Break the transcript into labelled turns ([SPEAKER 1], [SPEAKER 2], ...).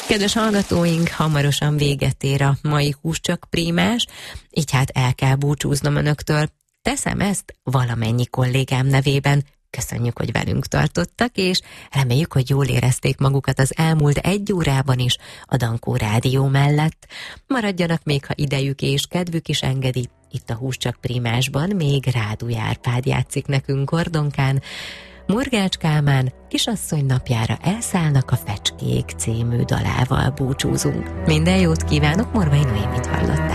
[SPEAKER 1] Kedves hallgatóink, hamarosan véget ér a mai Húscsak Prímás, így hát el kell búcsúznom önöktől. Teszem ezt valamennyi kollégám nevében. Köszönjük, hogy velünk tartottak, és reméljük, hogy jól érezték magukat az elmúlt 1 órában is a Dankó Rádió mellett. Maradjanak még, ha idejük és kedvük is engedi. Itt a Húscsak Prímásban még Rádúj Árpád játszik nekünk Kordonkán. Morgács Kálmán Kisasszony napjára elszállnak a Fecskék című dalával búcsúzunk. Minden jót kívánok, Morvai Noémit hallották.